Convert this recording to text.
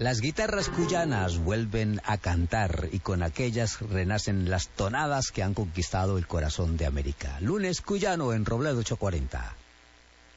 Las guitarras cuyanas vuelven a cantar y con aquellas renacen las tonadas que han conquistado el corazón de América. Lunes cuyano en Robledo 840.